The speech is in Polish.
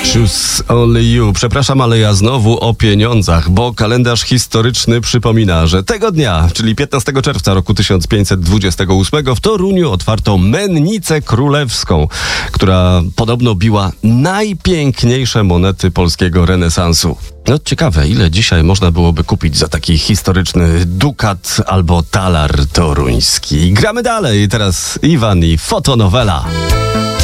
Choose Only You. Przepraszam, ale ja znowu o pieniądzach, bo kalendarz historyczny przypomina, że tego dnia, czyli 15 czerwca roku 1528 w Toruniu otwarto mennicę królewską, która podobno biła najpiękniejsze monety polskiego renesansu. No ciekawe, ile dzisiaj można byłoby kupić za taki historyczny dukat albo talar toruński. Gramy dalej, teraz Iwan i fotonowela.